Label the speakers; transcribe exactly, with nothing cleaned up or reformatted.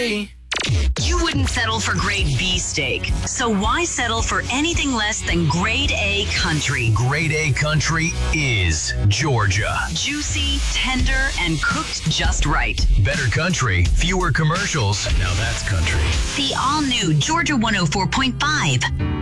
Speaker 1: country.
Speaker 2: You wouldn't settle for grade B steak, so why settle for anything less than grade A country?
Speaker 3: Grade A country is Georgia.
Speaker 2: Juicy, tender, and cooked just right.
Speaker 3: Better country, fewer commercials. Now that's country.
Speaker 2: The all-new Georgia one oh four point five.